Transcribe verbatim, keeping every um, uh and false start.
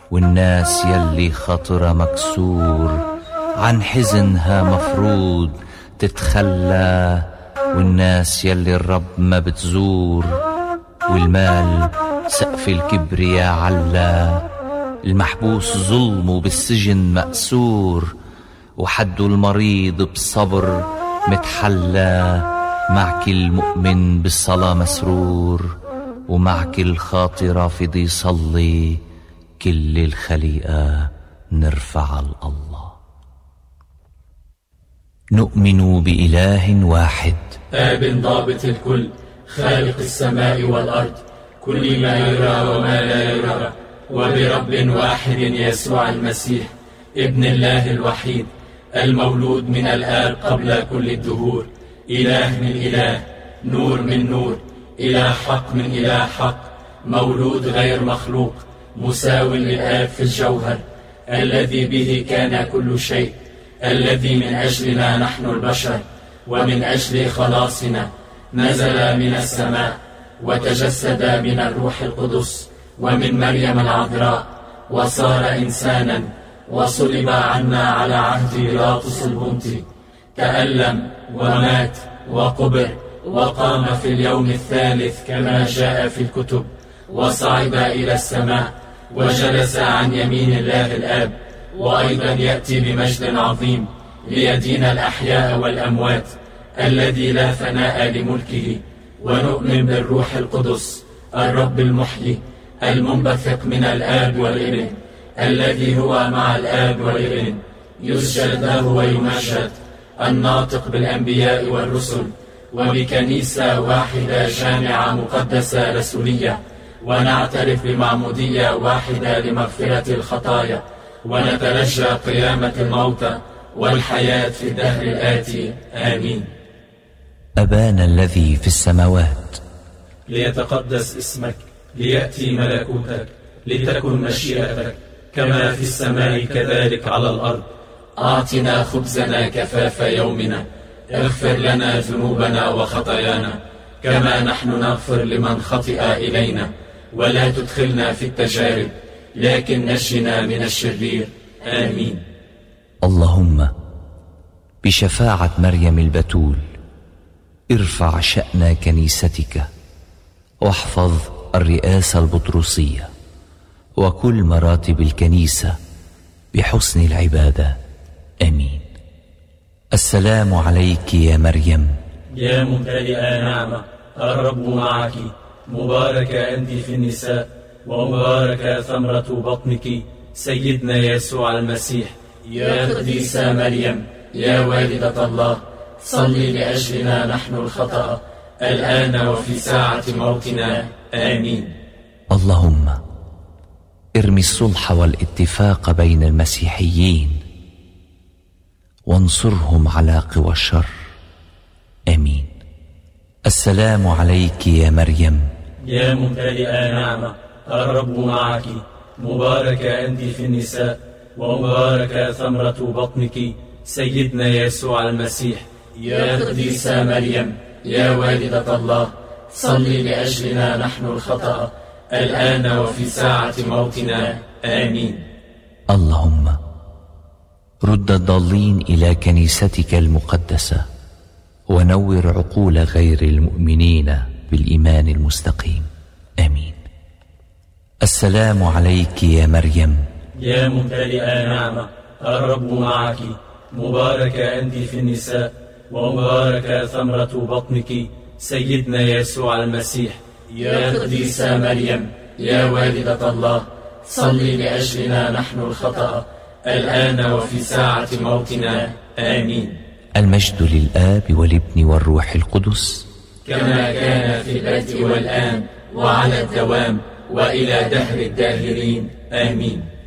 والناس يلي خاطرها مكسور عن حزنها مفروض تتخلى، والناس يلي الرب ما بتزور، والمال سقف الكبرياء علا، المحبوس ظلمه بالسجن مأسور، وحده المريض بصبر متحلى، مع كل مؤمن بالصلاة مسرور، ومع كل خاطر رافض يصلي، كل الخليقة نرفع الله. نؤمن بإله واحد آب ضابط الكل، خالق السماء والأرض، كل ما يرى وما لا يرى، وبرب واحد يسوع المسيح ابن الله الوحيد، المولود من الآب قبل كل الدهور، إله من إله، نور من نور، إله حق من إله حق، مولود غير مخلوق، مساو للآب في الجوهر، الذي به كان كل شيء، الذي من أجلنا نحن البشر ومن أجل خلاصنا نزل من السماء، وتجسد من الروح القدس ومن مريم العذراء، وصار إنسانا، وصلب عنا على عهد بيلاطس البنطي، تألم ومات وقبر، وقام في اليوم الثالث كما جاء في الكتب، وصعد إلى السماء، وجلس عن يمين الله الآب، وأيضا يأتي بمجد عظيم ليدين الأحياء والأموات، الذي لا فناء لملكه. ونؤمن بالروح القدس الرب المحيي المنبثق من الآب والابن، الذي هو مع الآب والابن، يسجد له ويمجد، الناطق بالأنبياء والرسل، وبكنيسة واحدة جامعة مقدسة رسولية، ونعترف بمعمودية واحدة لمغفرة الخطايا، ونترجى قيامة الموتى والحياة في الدهر الآتي. آمين. أبانا الذي في السماوات، ليتقدس اسمك، ليأتي ملكوتك، لتكن مشيئتك كما في السماء كذلك على الأرض. أعطنا خبزنا كفاف يومنا، اغفر لنا ذنوبنا وخطايانا كما نحن نغفر لمن خطئ إلينا، ولا تدخلنا في التجارب لكن نجنا من الشرير. آمين. اللهم بشفاعة مريم البتول ارفع شأن كنيستك، واحفظ الرئاسة البطرسية وكل مراتب الكنيسة بحسن العبادة. آمين. السلام عليك يا مريم، يا ممتلئة نعمة، الرب معك، مباركة أنت في النساء، ومباركة ثمرة بطنك سيدنا يسوع المسيح. يا قديسة مريم، يا والدة الله، صلي لأجلنا نحن الخطأ، الآن وفي ساعة موتنا. آمين. اللهم ارمي الصلح والاتفاق بين المسيحيين، وانصرهم على قوى الشر. آمين. السلام عليك يا مريم، يا ممتلئة نعمة، الرب معك، مباركة أنت في النساء، ومباركة ثمرة بطنك سيدنا يسوع المسيح. يا قديسة مريم، يا والدة الله، صلي لأجلنا نحن الخطأ، الآن وفي ساعة موتنا. آمين. اللهم رد الضالين إلى كنيستك المقدسة، ونور عقول غير المؤمنين بالإيمان المستقيم. آمين. السلام عليك يا مريم، يا ممتلئة نعمة، الرب معك، مباركة أنت في النساء، ومباركة ثمرة بطنك سيدنا يسوع المسيح. يا قديسة مريم، يا والدة الله، صلي لأجلنا نحن الخطأ، الآن وفي ساعة موتنا. آمين. المجد للآب والابن والروح القدس، كما كان في البدء والآن وعلى الدوام وإلى دهر الداهرين. آمين.